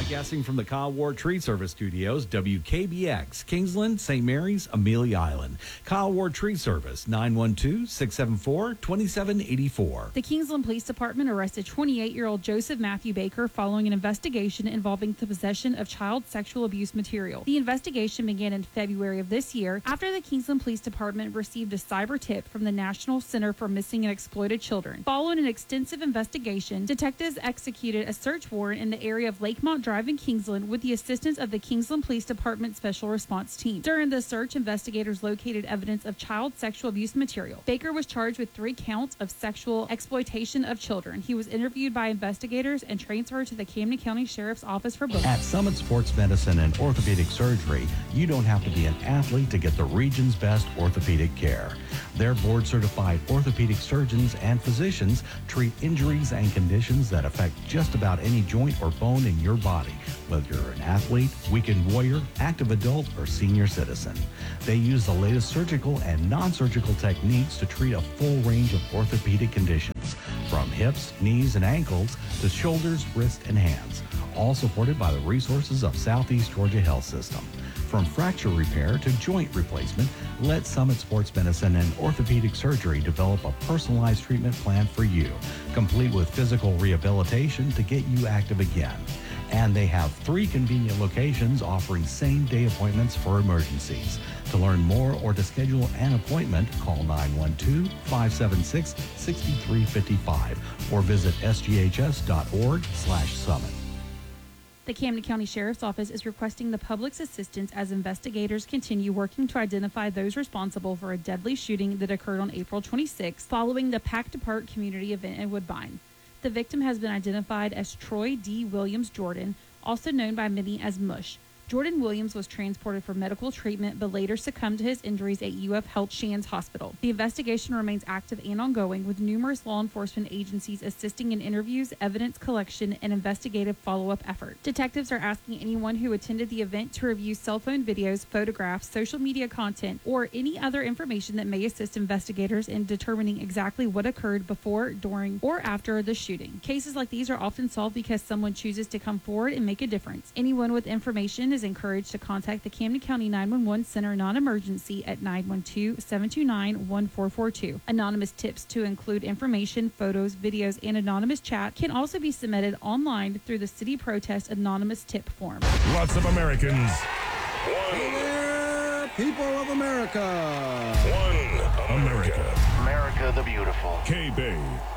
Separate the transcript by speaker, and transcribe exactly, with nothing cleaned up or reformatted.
Speaker 1: Broadcasting from the Kyle Ward Tree Service Studios, W K B X, Kingsland, Saint Mary's, Amelia Island. Kyle Ward Tree Service, nine one two, six seven four, two seven eight four.
Speaker 2: The Kingsland Police Department arrested twenty-eight-year-old Joseph Matthew Baker following an investigation involving the possession of child sexual abuse material. The investigation began in February of this year after the Kingsland Police Department received a cyber tip from the National Center for Missing and Exploited Children. Following an extensive investigation, detectives executed a search warrant in the area of Lakemont Drive in Kingsland with the assistance of the Kingsland Police Department Special Response Team. During the search, investigators located evidence of child sexual abuse material. Baker was charged with three counts of sexual exploitation of children. He was interviewed by investigators and transferred to the Camden County Sheriff's Office for booking.
Speaker 3: At Summit Sports Medicine and Orthopedic Surgery, you don't have to be an athlete to get the region's best orthopedic care. Their board-certified orthopedic surgeons and physicians treat injuries and conditions that affect just about any joint or bone in your body, whether you're an athlete, weekend warrior, active adult, or senior citizen. They use the latest surgical and non-surgical techniques to treat a full range of orthopedic conditions, from hips, knees, and ankles to shoulders, wrists, and hands, all supported by the resources of Southeast Georgia Health System. From fracture repair to joint replacement, let Summit Sports Medicine and Orthopedic Surgery develop a personalized treatment plan for you, complete with physical rehabilitation to get you active again. And they have three convenient locations offering same-day appointments for emergencies. To learn more or to schedule an appointment, call nine one two, five seven six, six three five five or visit s g h s dot org slash summit.
Speaker 2: The Camden County Sheriff's Office is requesting the public's assistance as investigators continue working to identify those responsible for a deadly shooting that occurred on April twenty-sixth following the Packed Apart community event in Woodbine. The victim has been identified as Troy D. Williams Jordan, also known by many as Mush. Jordan Williams was transported for medical treatment but later succumbed to his injuries at U F Health Shands Hospital. The investigation remains active and ongoing, with numerous law enforcement agencies assisting in interviews, evidence collection, and investigative follow-up efforts. Detectives are asking anyone who attended the event to review cell phone videos, photographs, social media content, or any other information that may assist investigators in determining exactly what occurred before, during, or after the shooting. Cases like these are often solved because someone chooses to come forward and make a difference. Anyone with information is encouraged to contact the Camden County nine one one Center non-emergency at nine one two, seven two nine, one four four two. Anonymous tips, to include information, photos, videos, and anonymous chat, can also be submitted online through the City Protest Anonymous Tip form.
Speaker 4: Lots of Americans.
Speaker 5: One. Hey there, people of America.
Speaker 4: One America.
Speaker 6: America the beautiful.
Speaker 4: K-Bay.